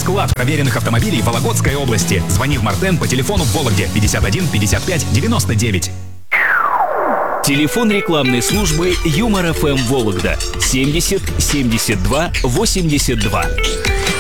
склад проверенных автомобилей в Вологодской области. Звони в Мартен по телефону в Вологде 51 55 99. Телефон рекламной службы Юмор ФМ Вологда 70 72 82.